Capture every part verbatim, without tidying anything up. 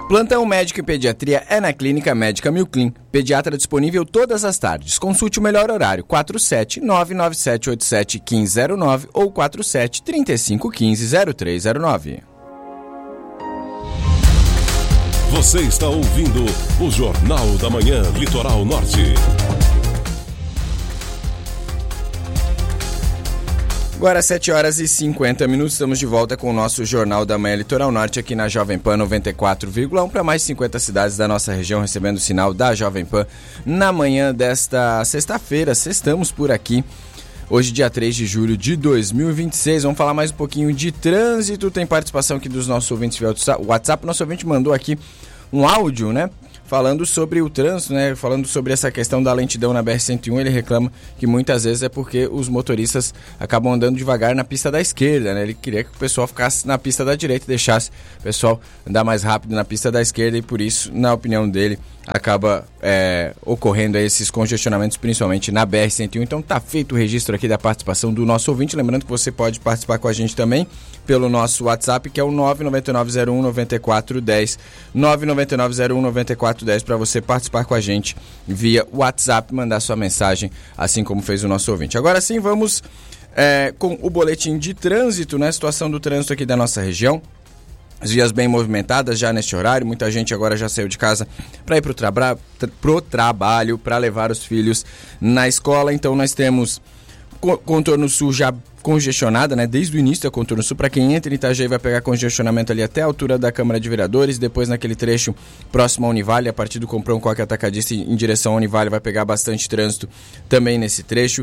Plantão médico e pediatria é na Clínica Médica Milclin. Pediatra disponível todas as tardes. Consulte o melhor horário, quatro sete nove nove sete oito sete um cinco zero nove ou quatro sete três cinco um cinco zero três zero nove. Você está ouvindo o Jornal da Manhã Litoral Norte. Agora sete horas e cinquenta minutos, estamos de volta com o nosso Jornal da Manhã Litoral Norte aqui na Jovem Pan noventa e quatro vírgula um para mais de cinquenta cidades da nossa região, recebendo o sinal da Jovem Pan na manhã desta sexta-feira. Sextamos por aqui, hoje dia três de julho de dois mil e vinte e seis. Vamos falar mais um pouquinho de trânsito. Tem participação aqui dos nossos ouvintes via WhatsApp. Nosso ouvinte mandou aqui um áudio, né? Falando sobre o trânsito, né? Falando sobre essa questão da lentidão na B R cento e um, ele reclama que muitas vezes é porque os motoristas acabam andando devagar na pista da esquerda, né? Ele queria que o pessoal ficasse na pista da direita e deixasse o pessoal andar mais rápido na pista da esquerda e por isso, na opinião dele, acaba é, ocorrendo esses congestionamentos, principalmente na B R cento e um. Então tá feito o registro aqui da participação do nosso ouvinte. Lembrando que você pode participar com a gente também pelo nosso WhatsApp, que é o nove nove nove zero um nove quatro um zero, nove nove nove zero um nove quatro um zero, para você participar com a gente via WhatsApp, mandar sua mensagem, assim como fez o nosso ouvinte. Agora sim, vamos é, com o boletim de trânsito, né? Situação do trânsito aqui da nossa região. As vias bem movimentadas já neste horário, muita gente agora já saiu de casa para ir para o tra- pro trabalho, para levar os filhos na escola. Então nós temos co- contorno sul já congestionada, né? Desde o início da contorno sul, para quem entra em Itajaí vai pegar congestionamento ali até a altura da Câmara de Vereadores, depois naquele trecho próximo à Univale, a partir do Comprão Coque Atacadista em direção à Univale vai pegar bastante trânsito também nesse trecho.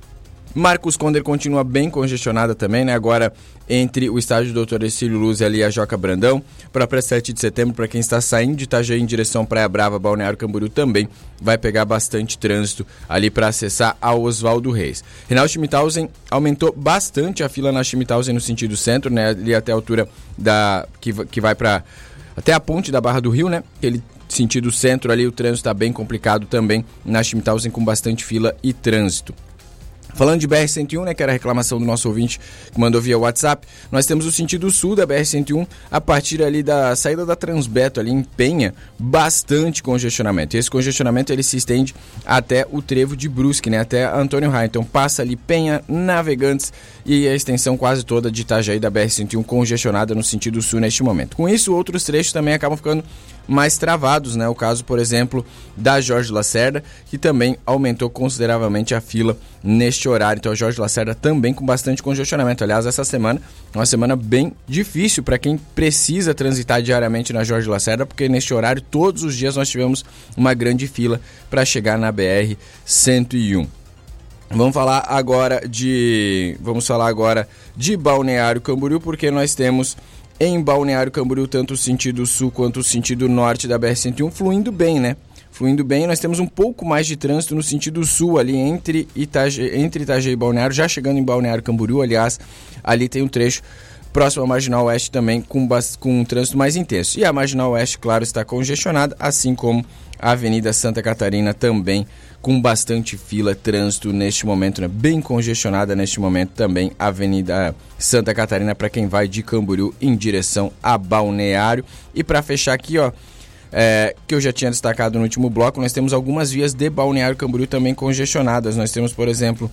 Marcos Conder continua bem congestionada também, né? Agora entre o estádio doutor Ercílio Luz e ali a Joca Brandão, própria sete de setembro, para quem está saindo de Itajaí em direção Praia Brava, Balneário Camboriú também vai pegar bastante trânsito ali para acessar a Oswaldo Reis. Reinaldo Schmidhausen aumentou bastante a fila na Schmidhausen no sentido centro, né? Ali até a altura da que, que vai para até a ponte da Barra do Rio, né? Aquele sentido centro ali, o trânsito está bem complicado também na Schmidhausen, com bastante fila e trânsito. Falando de B R cento e um, né, que era a reclamação do nosso ouvinte que mandou via WhatsApp, nós temos o sentido sul da B R cento e um, a partir ali da saída da Transbeto, ali em Penha, bastante congestionamento. E esse congestionamento ele se estende até o trevo de Brusque, né, até Antônio Raio. Então passa ali Penha, Navegantes e a extensão quase toda de Itajaí da B R cento e um congestionada no sentido sul neste momento. Com isso, outros trechos também acabam ficando mais travados, né? O caso, por exemplo, da Jorge Lacerda, que também aumentou consideravelmente a fila neste horário. Então, a Jorge Lacerda também com bastante congestionamento. Aliás, essa semana é uma semana bem difícil para quem precisa transitar diariamente na Jorge Lacerda, porque neste horário, todos os dias, nós tivemos uma grande fila para chegar na B R cento e um. Vamos falar agora de... Vamos falar agora de Balneário Camboriú, porque nós temos em Balneário Camboriú tanto o sentido sul quanto o sentido norte da B R cento e um fluindo bem, né? Fluindo bem, nós temos um pouco mais de trânsito no sentido sul, ali entre Itajaí, entre Itajaí e Balneário, já chegando em Balneário Camboriú, aliás, ali tem um trecho próximo à Marginal Oeste também com, com um trânsito mais intenso. E a Marginal Oeste, claro, está congestionada, assim como a Avenida Santa Catarina também com bastante fila, trânsito neste momento, né? Bem congestionada neste momento também a Avenida Santa Catarina para quem vai de Camboriú em direção a Balneário. E para fechar aqui, ó, é, que eu já tinha destacado no último bloco, nós temos algumas vias de Balneário Camboriú também congestionadas. Nós temos, por exemplo,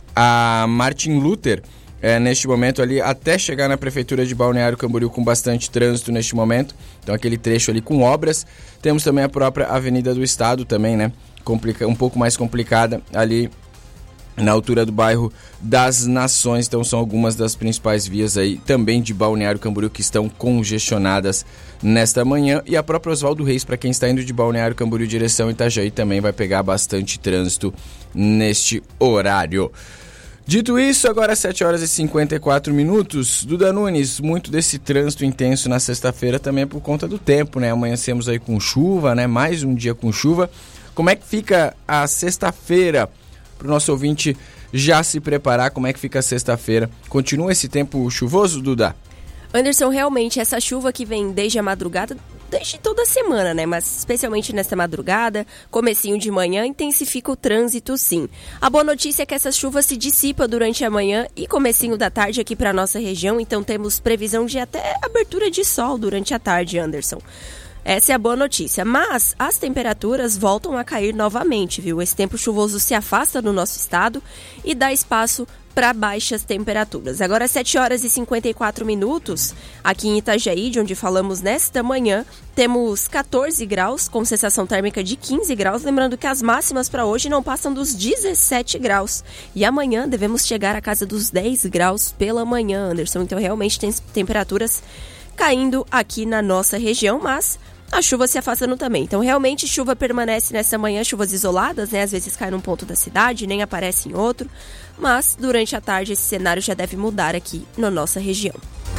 a Martin Luther, é, neste momento ali, até chegar na Prefeitura de Balneário Camboriú com bastante trânsito neste momento. Então aquele trecho ali com obras. Temos também a própria Avenida do Estado também, né? Complica, um pouco mais complicada ali na altura do bairro das Nações. Então são algumas das principais vias aí também de Balneário Camboriú que estão congestionadas nesta manhã. E a própria Oswaldo Reis, para quem está indo de Balneário Camboriú direção Itajaí, também vai pegar bastante trânsito neste horário. Dito isso, agora sete horas e cinquenta e quatro minutos. Duda Nunes, muito desse trânsito intenso na sexta-feira também é por conta do tempo, né? Amanhecemos aí com chuva, né? Mais um dia com chuva. Como é que fica a sexta-feira para o nosso ouvinte já se preparar? Como é que fica a sexta-feira? Continua esse tempo chuvoso, Duda? Anderson, realmente essa chuva que vem desde a madrugada, desde toda a semana, né? Mas especialmente nesta madrugada, comecinho de manhã, intensifica o trânsito, sim. A boa notícia é que essa chuva se dissipa durante a manhã e comecinho da tarde aqui para nossa região, então temos previsão de até abertura de sol durante a tarde, Anderson. Essa é a boa notícia. Mas as temperaturas voltam a cair novamente, viu? Esse tempo chuvoso se afasta do nosso estado e dá espaço para baixas temperaturas. Agora, sete horas e cinquenta e quatro minutos, aqui em Itajaí, de onde falamos nesta manhã, temos catorze graus, com sensação térmica de quinze graus. Lembrando que as máximas para hoje não passam dos dezessete graus. E amanhã devemos chegar à casa dos dez graus pela manhã, Anderson. Então, realmente tem temperaturas caindo aqui na nossa região, mas a chuva se afastando também. Então, realmente, chuva permanece nessa manhã, chuvas isoladas, né? Às vezes cai num ponto da cidade, nem aparece em outro. Mas, durante a tarde, esse cenário já deve mudar aqui na nossa região.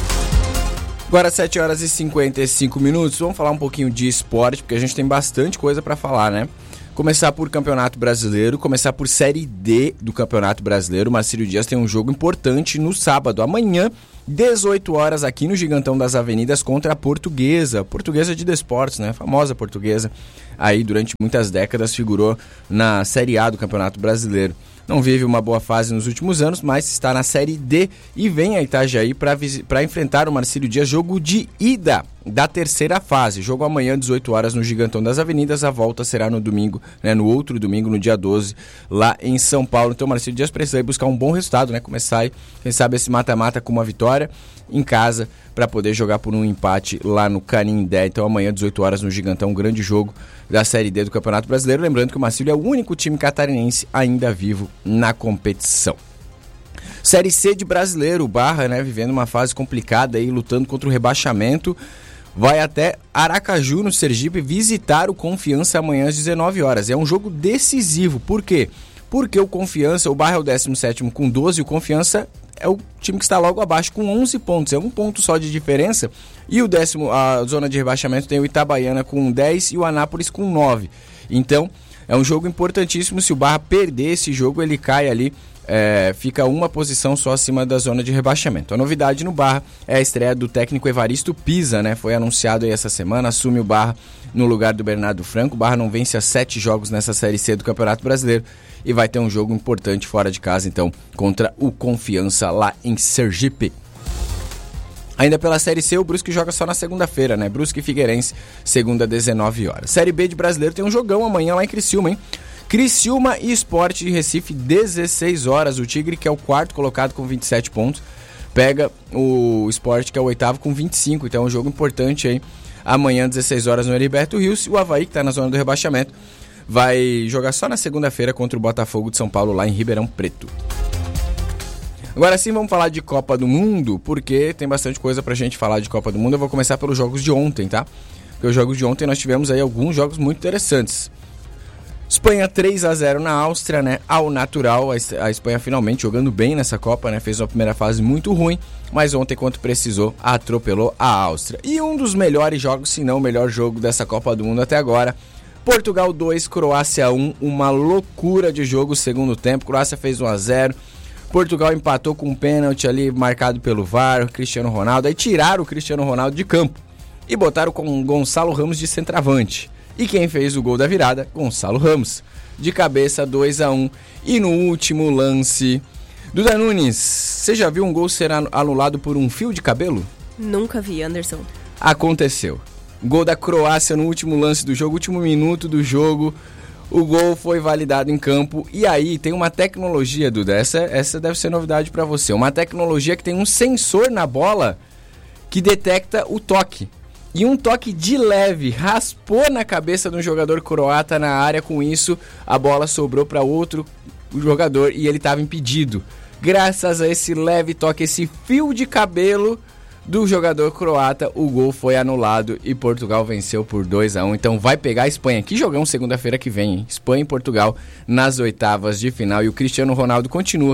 Agora, sete horas e cinquenta e cinco minutos. Vamos falar um pouquinho de esporte, porque a gente tem bastante coisa para falar, né? Começar por Campeonato Brasileiro, começar por Série D do Campeonato Brasileiro. O Marcílio Dias tem um jogo importante no sábado, amanhã, dezoito horas, aqui no Gigantão das Avenidas, contra a Portuguesa. Portuguesa de Desportos, né? A famosa Portuguesa. Aí, durante muitas décadas, figurou na Série A do Campeonato Brasileiro. Não vive uma boa fase nos últimos anos, mas está na Série D e vem a Itajaí para enfrentar o Marcílio Dias, jogo de ida da terceira fase. Jogo amanhã, dezoito horas, no Gigantão das Avenidas. A volta será no domingo, né, no outro domingo, no dia doze, lá em São Paulo. Então o Marcílio Dias precisa ir buscar um bom resultado, né? Começar aí, quem sabe, esse mata-mata com uma vitória em casa para poder jogar por um empate lá no Canindé. Então amanhã, dezoito horas, no Gigantão, um grande jogo da Série D do Campeonato Brasileiro. Lembrando que o Marcílio é o único time catarinense ainda vivo na competição. Série C de Brasileiro, o Barra, né, vivendo uma fase complicada aí, lutando contra o rebaixamento. Vai até Aracaju, no Sergipe, visitar o Confiança amanhã às dezenove horas. É um jogo decisivo. Por quê? Porque o Confiança, o Barra é o décimo sétimo com doze, e o Confiança é o time que está logo abaixo com onze pontos. É um ponto só de diferença. E o décimo, a zona de rebaixamento, tem o Itabaiana com dez e o Anápolis com nove. Então, é um jogo importantíssimo. Se o Barra perder esse jogo, ele cai ali, é, fica uma posição só acima da zona de rebaixamento. A novidade no Barra é a estreia do técnico Evaristo Pisa, né? Foi anunciado aí essa semana, assume o Barra no lugar do Bernardo Franco. O Barra não vence há sete jogos nessa Série C do Campeonato Brasileiro e vai ter um jogo importante fora de casa, então, contra o Confiança lá em Sergipe. Ainda pela Série C, o Brusque joga só na segunda-feira, né? Brusque e Figueirense, segunda, dezenove horas. Série B de Brasileiro tem um jogão amanhã lá em Criciúma, hein? Criciúma e Sport de Recife, dezesseis horas. O Tigre, que é o quarto colocado com vinte e sete pontos, pega o Sport, que é o oitavo, com vinte e cinco. Então é um jogo importante aí. Amanhã, dezesseis horas, no Heriberto Rios. E o Avaí, que está na zona do rebaixamento, vai jogar só na segunda-feira contra o Botafogo de São Paulo, lá em Ribeirão Preto. Agora sim, vamos falar de Copa do Mundo, porque tem bastante coisa pra gente falar de Copa do Mundo. Eu vou começar pelos jogos de ontem, tá? Porque os jogos de ontem nós tivemos aí alguns jogos muito interessantes. Espanha três a zero na Áustria, né? Ao natural, a Espanha finalmente jogando bem nessa Copa, né? Fez uma primeira fase muito ruim, mas ontem, quanto precisou, atropelou a Áustria. E um dos melhores jogos, se não o melhor jogo dessa Copa do Mundo até agora, Portugal dois, Croácia um, uma loucura de jogo segundo tempo. Croácia fez um a zero, Portugal empatou com um pênalti ali marcado pelo V A R, Cristiano Ronaldo. Aí tiraram o Cristiano Ronaldo de campo e botaram com o Gonçalo Ramos de centroavante. E quem fez o gol da virada? Gonçalo Ramos. De cabeça, dois a um. E no último lance, Duda Nunes, você já viu um gol ser anulado por um fio de cabelo? Nunca vi, Anderson. Aconteceu. Gol da Croácia no último lance do jogo, último minuto do jogo. O gol foi validado em campo. E aí tem uma tecnologia, Duda, essa, essa deve ser novidade para você. Uma tecnologia que tem um sensor na bola que detecta o toque. E um toque de leve raspou na cabeça de um jogador croata na área. Com isso, a bola sobrou para outro jogador e ele estava impedido. Graças a esse leve toque, esse fio de cabelo do jogador croata, o gol foi anulado e Portugal venceu por dois a um. Então vai pegar a Espanha. Que jogão segunda-feira que vem, hein? Espanha e Portugal nas oitavas de final. E o Cristiano Ronaldo continua.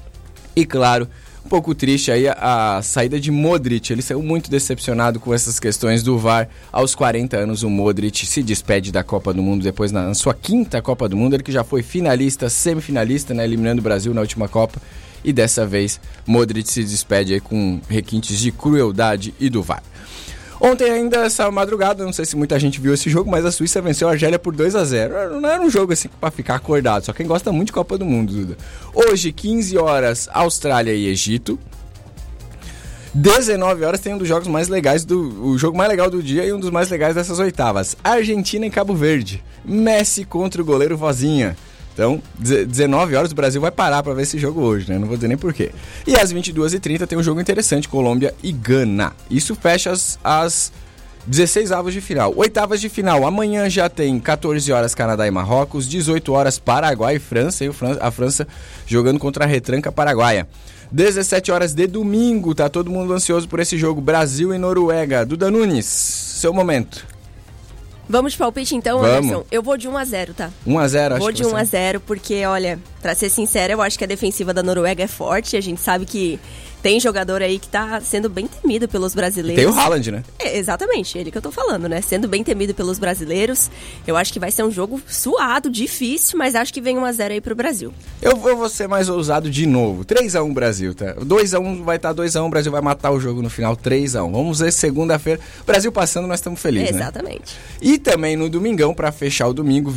E claro, um pouco triste aí a, a saída de Modric. Ele saiu muito decepcionado com essas questões do V A R. Aos quarenta anos, o Modric se despede da Copa do Mundo, depois na, na sua quinta Copa do Mundo. Ele que já foi finalista, semifinalista, né, eliminando o Brasil na última Copa. E dessa vez, Modric se despede aí com requintes de crueldade e do V A R. Ontem ainda, essa madrugada, não sei se muita gente viu esse jogo, mas a Suíça venceu a Argélia por dois a zero. Não era um jogo assim pra ficar acordado, só quem gosta muito de Copa do Mundo, Duda. Hoje, quinze horas, Austrália e Egito. dezenove horas tem um dos jogos mais legais, do, o jogo mais legal do dia e um dos mais legais dessas oitavas. Argentina e Cabo Verde. Messi contra o goleiro Vozinha. Então, dezenove horas, o Brasil vai parar para ver esse jogo hoje, né? Não vou dizer nem porquê. E às vinte e duas e trinta tem um jogo interessante, Colômbia e Gana. Isso fecha as, as dezesseis avos de final. Oitavas de final, amanhã já tem quatorze horas Canadá e Marrocos, dezoito horas Paraguai e França, e a França jogando contra a retranca paraguaia. dezessete horas de domingo, tá todo mundo ansioso por esse jogo, Brasil e Noruega. Duda Nunes, seu momento. Vamos de palpite então, Vamos. Anderson? Eu vou de um a zero, tá? um a zero, acho Vou que de você... um a zero, porque, olha, pra ser sincera, eu acho que a defensiva da Noruega é forte. A gente sabe que tem jogador aí que tá sendo bem temido pelos brasileiros. Tem o Haaland, né? É, exatamente, ele que eu tô falando, né? Sendo bem temido pelos brasileiros. Eu acho que vai ser um jogo suado, difícil, mas acho que vem um a zero aí pro Brasil. Eu, eu vou ser mais ousado de novo. três a um Brasil, tá? dois a um vai estar dois a um, o Brasil vai matar o jogo no final, três a um. Vamos ver segunda-feira. Brasil passando, nós estamos felizes, Exatamente. né? E também no domingão, pra fechar o domingo,